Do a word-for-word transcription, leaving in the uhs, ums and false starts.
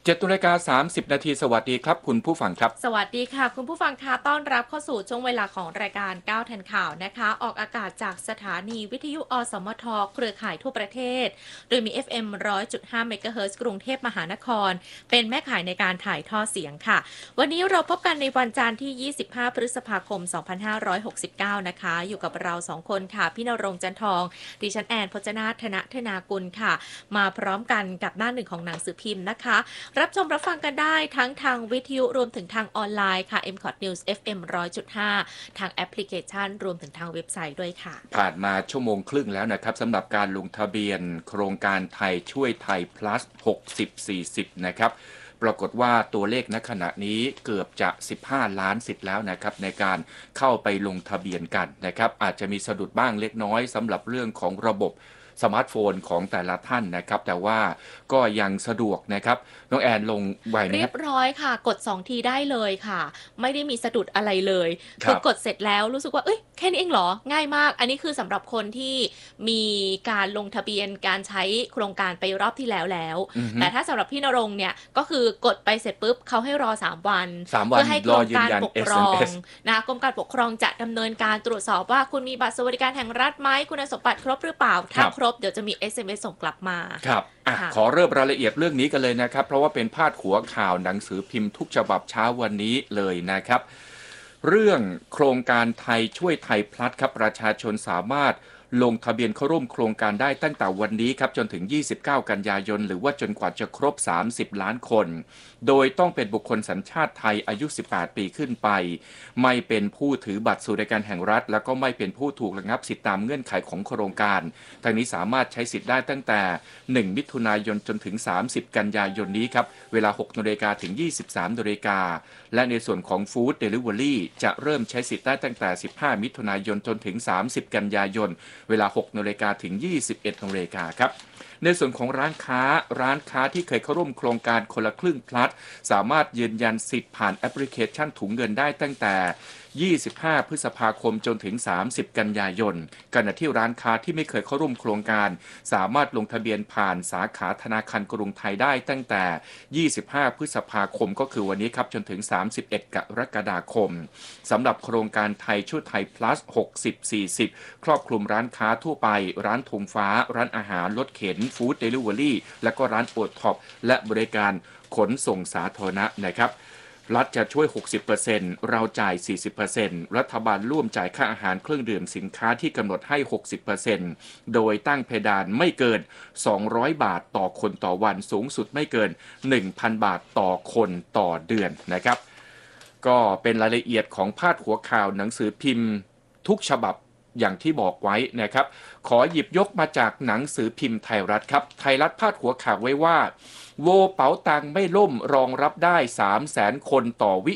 เจ็ดนาฬิกาสามสิบนาทีสวัสดีครับคุณผู้ฟังครับสวัสดีค่ะคุณผู้ฟังคะต้อนรับเข้าสู่ช่วงเวลาของรายการก้าวทันข่าวนะคะออกอากาศจากสถานีวิทยุอสมทเครือข่ายทั่วประเทศโดยมี เอฟ เอ็ม หนึ่งร้อยจุดห้า เมกะเฮิรตซ์กรุงเทพมหานครเป็นแม่ข่ายในการถ่ายทอดเสียงค่ะวันนี้เราพบกันในวันจันทร์ที่ยี่สิบห้าพฤษภาคมสองพันห้าร้อยหกสิบเก้านะคะอยู่กับเราสองคนค่ะพี่ณรงค์จันทองดิฉันแอนพจนาถธนธนากุลค่ะมาพร้อมกันกับหน้าหนึ่งของหนังสือพิมพ์นะคะรับชมรับฟังกันได้ทั้งทางวิทยุรวมถึงทางออนไลน์ค่ะ เอ็ม คอท News เอฟ เอ็ม หนึ่งร้อยจุดห้า ทางแอปพลิเคชันรวมถึงทางเว็บไซต์ด้วยค่ะผ่านมาชั่วโมงครึ่งแล้วนะครับสำหรับการลงทะเบียนโครงการไทยช่วยไทย plus หกสิบ สี่สิบนะครับปรากฏว่าตัวเลขณขณะนี้เกือบจะสิบห้าล้านสิทธิ์แล้วนะครับในการเข้าไปลงทะเบียนกันนะครับอาจจะมีสะดุดบ้างเล็กน้อยสำหรับเรื่องของระบบสมาร์ทโฟนของแต่ละท่านนะครับแต่ว่าก็ยังสะดวกนะครับน้องแอนลงไวไหมเรีครับยบร้อยค่ะกดสองทีได้เลยค่ะไม่ได้มีสะดุดอะไรเลยคคือกดรับเสร็จแล้วรู้สึกว่าเอ้ยแค่นี้เองเหรอง่ายมากอันนี้คือสำหรับคนที่มีการลงทะเบียนการใช้โครงการไปรอบที่แล้วแล้วอือฮึแต่ถ้าสำหรับพี่ณรงค์เนี่ยก็คือกดไปเสร็จปุ๊บเขาให้รอสามวันสามวันเพื่อให้กรมการรอยืนยันปกครองเอส เอ็ม เอสนะกรมการปกครองจะดำเนินการตรวจสอบว่าคุณมีบัตรสวัสดิการแห่งรัฐไหมคุณสมบัติครบหรือเปล่าถ้าครับครบเดี๋ยวจะมี เอส เอ็ม เอส ส่งกลับมาครับอ่ะค่ะขอเริ่มรายละเอียดเรื่องนี้กันเลยนะครับ เพราะว่าเป็นพาดหัวข่าวหนังสือพิมพ์ทุกฉบับเช้าวันนี้เลยนะครับ เรื่องโครงการไทยช่วยไทยพลัดครับประชาชนสามารถลงทะเบียนเข้าร่วมโครงการได้ตั้งแต่วันนี้ครับจนถึงยี่สิบเก้ากันยายนหรือว่าจนกว่าจะครบสามสิบล้านคนโดยต้องเป็นบุคคลสัญชาติไทยอายุสิบแปดปีขึ้นไปไม่เป็นผู้ถือบัตรสวัสดิการแห่งรัฐแล้วก็ไม่เป็นผู้ถูกระงับสิทธิตามเงื่อนไขของโครงการทางนี้สามารถใช้สิทธิ์ได้ตั้งแต่หนึ่งมิถุนายนจนถึงสามสิบกันยายนนี้ครับเวลาหกนาฬิกาถึงยี่สิบสามนาฬิกาและในส่วนของฟู้ดเดลิเวอรี่จะเริ่มใช้สิทธิ์ได้ตั้งแต่สิบห้ามิถุนายนจนถึงสามสิบกันยายนเวลาหกนาฬิกาถึงยี่สิบเอ็ดนาฬิกาครับในส่วนของร้านค้าร้านค้าที่เคยเข้าร่วมโครงการคนละครึ่งพลัสสามารถยืนยันสิทธิ์ผ่านแอปพลิเคชันถุงเงินได้ตั้งแต่ยี่สิบห้าพฤษภาคมจนถึงสามสิบกันยายนขณะที่ร้านค้าที่ไม่เคยเข้าร่วมโครงการสามารถลงทะเบียนผ่านสาขาธนาคารกรุงไทยได้ตั้งแต่ยี่สิบห้าพฤษภาคมก็คือวันนี้ครับจนถึงสามสิบเอ็ดกรกฎาคมสำหรับโครงการไทยช่วยไทย plus หกสิบ สี่สิบครอบคลุมร้านค้าทั่วไปร้านธงฟ้าร้านอาหารรถเข็นฟู้ดเดลิเวอรี่และก็ร้านโอท็อปและบริการขนส่งสาธารณะนะครับรัฐจะช่วย หกสิบเปอร์เซ็นต์ เราจ่าย สี่สิบเปอร์เซ็นต์ รัฐบาลร่วมจ่ายค่าอาหารเครื่องดื่มสินค้าที่กำหนดให้ หกสิบเปอร์เซ็นต์ โดยตั้งเพดานไม่เกิน สองร้อยบาทต่อคนต่อวันสูงสุดไม่เกิน หนึ่งพันบาทต่อคนต่อเดือนนะครับก็เป็นรายละเอียดของพาดหัวข่าวหนังสือพิมพ์ทุกฉบับอย่างที่บอกไว้นะครับขอหยิบยกมาจากหนังสือพิมพ์ไทยรัฐครับไทยรัฐพาดหัวข่าวไว้ว่าโวเป๋าตังไม่ล่มรองรับได้ สามแสน คนต่อวิ